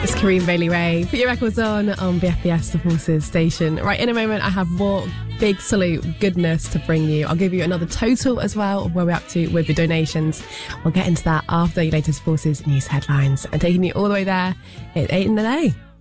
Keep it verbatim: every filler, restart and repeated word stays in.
It's Kareem Bailey Ray. Put your records on on B F B S, the Forces station. Right, in a moment, I have more big salute goodness to bring you. I'll give you another total as well of where we're up to with the donations. We'll get into that after your latest Forces news headlines. And taking you all the way there, it's eight in the day.